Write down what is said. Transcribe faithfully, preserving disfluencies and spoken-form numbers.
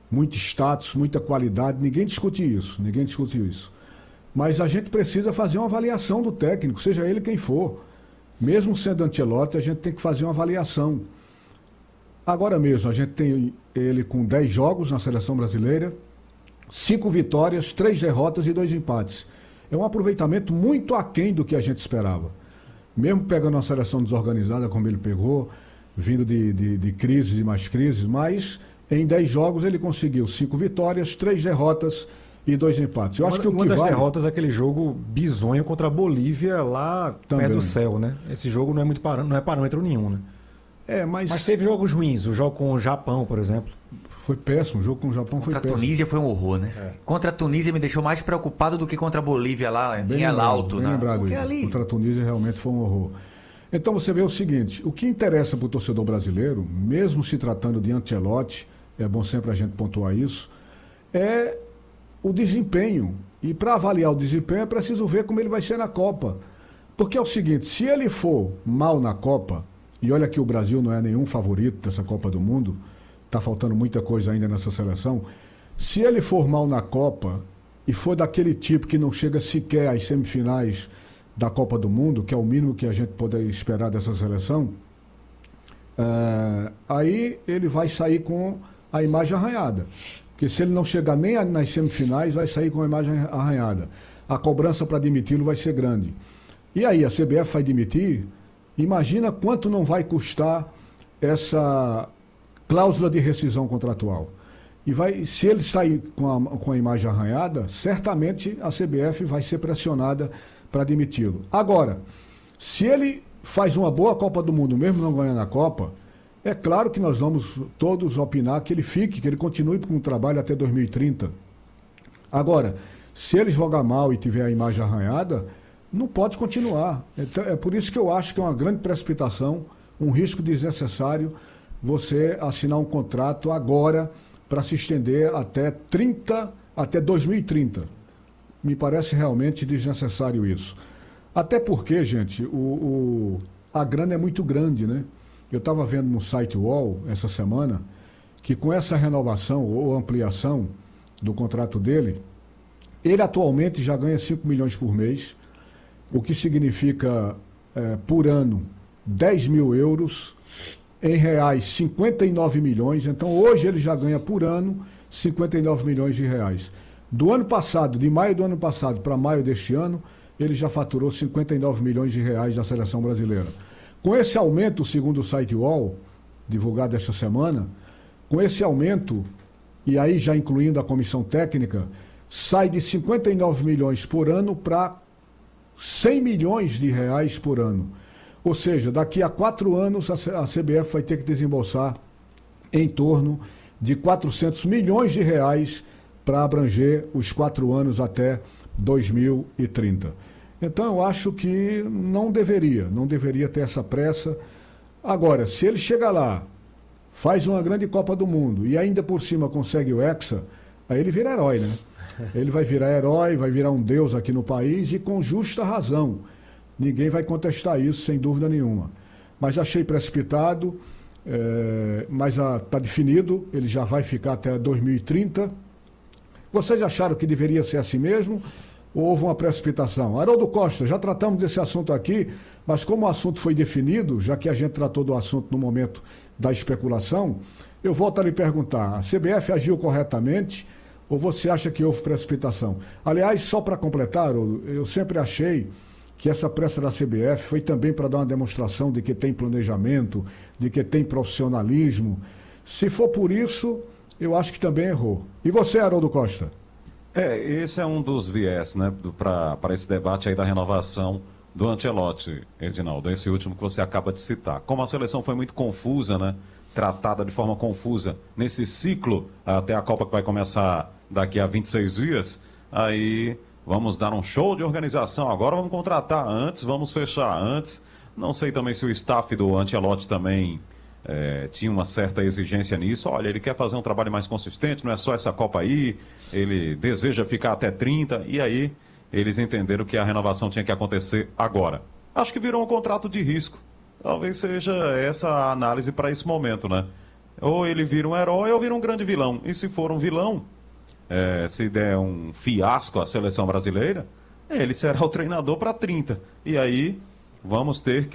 muito status, muita qualidade, ninguém discute isso, ninguém discute isso. Mas a gente precisa fazer uma avaliação do técnico, seja ele quem for. Mesmo sendo Ancelotti, a gente tem que fazer uma avaliação. Agora mesmo, a gente tem ele com dez jogos na seleção brasileira, cinco vitórias, três derrotas e dois empates. É um aproveitamento muito aquém do que a gente esperava. Mesmo pegando uma seleção desorganizada, como ele pegou, vindo de, de, de crises e mais crises, mas em dez jogos ele conseguiu cinco vitórias, três derrotas e dois empates. Eu uma, acho que o uma que das vale... derrotas é aquele jogo bizonho contra a Bolívia lá Também. perto do céu, né? Esse jogo não é muito parâmetro, não é parâmetro nenhum, né? É, mas... mas teve jogos ruins, o jogo com o Japão, por exemplo. Foi péssimo, o jogo com o Japão contra foi péssimo. Contra a Tunísia foi um horror, né? É. Contra a Tunísia me deixou mais preocupado do que contra a Bolívia lá, bem em El Alto. Bem né? lembrado, Porque ali... Contra a Tunísia realmente foi um horror. Então você vê o seguinte, o que interessa para o torcedor brasileiro, mesmo se tratando de Ancelotti, é bom sempre a gente pontuar isso, é o desempenho. E para avaliar o desempenho é preciso ver como ele vai ser na Copa. Porque é o seguinte, se ele for mal na Copa, e olha que o Brasil não é nenhum favorito dessa Copa do Mundo, está faltando muita coisa ainda nessa seleção, se ele for mal na Copa e for daquele tipo que não chega sequer às semifinais da Copa do Mundo, que é o mínimo que a gente pode esperar dessa seleção, é, aí ele vai sair com a imagem arranhada. Porque se ele não chegar nem nas semifinais, vai sair com a imagem arranhada. A cobrança para demiti-lo vai ser grande. E aí, a C B F vai demitir? Imagina quanto não vai custar essa cláusula de rescisão contratual. E vai, se ele sair com a, com a imagem arranhada, certamente a C B F vai ser pressionada para demiti-lo. Agora, se ele faz uma boa Copa do Mundo, mesmo não ganhando a Copa, é claro que nós vamos todos opinar que ele fique, que ele continue com o trabalho até dois mil e trinta. Agora, se ele jogar mal e tiver a imagem arranhada, não pode continuar. Então, é por isso que eu acho que é uma grande precipitação, um risco desnecessário você assinar um contrato agora para se estender até trinta, até dois mil e trinta. Me parece realmente desnecessário isso. Até porque, gente, o, o, a grana é muito grande, né? Eu estava vendo no site U O L essa semana que com essa renovação ou ampliação do contrato dele, ele atualmente já ganha cinco milhões por mês, o que significa, é, por ano, dez mil euros, em reais, cinquenta e nove milhões. Então, hoje ele já ganha por ano cinquenta e nove milhões de reais. Do ano passado, de maio do ano passado para maio deste ano, ele já faturou cinquenta e nove milhões de reais da seleção brasileira. Com esse aumento, segundo o site U O L, divulgado esta semana, com esse aumento, e aí já incluindo a comissão técnica, sai de cinquenta e nove milhões por ano para cem milhões de reais por ano. Ou seja, daqui a quatro anos a C B F vai ter que desembolsar em torno de quatrocentos milhões de reais para abranger os quatro anos até dois mil e trinta. Então eu acho que não deveria, não deveria ter essa pressa. Agora, se ele chega lá, faz uma grande Copa do Mundo e ainda por cima consegue o Hexa, aí ele vira herói, né? Ele vai virar herói, vai virar um deus aqui no país e com justa razão. Ninguém vai contestar isso, sem dúvida nenhuma. Mas achei precipitado, é, mas está definido, ele já vai ficar até dois mil e trinta. Vocês acharam que deveria ser assim mesmo? Ou houve uma precipitação? Haroldo Costa, já tratamos desse assunto aqui, mas como o assunto foi definido, já que a gente tratou do assunto no momento da especulação, eu volto a lhe perguntar, a C B F agiu corretamente ou você acha que houve precipitação? Aliás, só para completar, Haroldo, eu sempre achei que essa pressa da C B F foi também para dar uma demonstração de que tem planejamento, de que tem profissionalismo. Se for por isso, eu acho que também errou. E você, Haroldo Costa? É, esse é um dos viés, né, para esse debate aí da renovação do Ancelotti, Edinaldo, esse último que você acaba de citar. Como a seleção foi muito confusa, né, tratada de forma confusa nesse ciclo, até a Copa que vai começar daqui a vinte e seis dias, aí vamos dar um show de organização agora, vamos contratar antes, vamos fechar antes. Não sei também se o staff do Ancelotti também é, tinha uma certa exigência nisso. Olha, ele quer fazer um trabalho mais consistente, não é só essa Copa aí, ele deseja ficar até trinta, e aí eles entenderam que a renovação tinha que acontecer agora. Acho que virou um contrato de risco. Talvez seja essa a análise para esse momento, né? Ou ele vira um herói ou vira um grande vilão. E se for um vilão, é, se der um fiasco à seleção brasileira, ele será o treinador para trinta. E aí vamos ter que